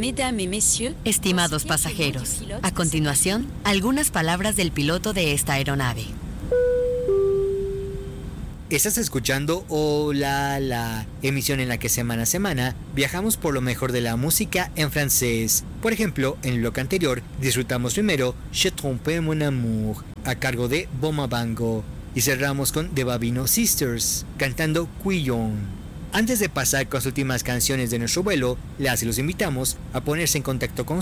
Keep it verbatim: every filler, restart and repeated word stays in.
Mesdames et messieurs, Estimados pasajeros, a continuación, algunas palabras del piloto de esta aeronave. Estás escuchando Hola La, emisión en la que semana a semana viajamos por lo mejor de la música en francés. Por ejemplo, en el bloque anterior disfrutamos primero Je trompe mon amour, a cargo de Boma Bango, y cerramos con The Babino Sisters, cantando Quillon. Antes de pasar con las últimas canciones de nuestro vuelo, las y los invitamos a ponerse en contacto con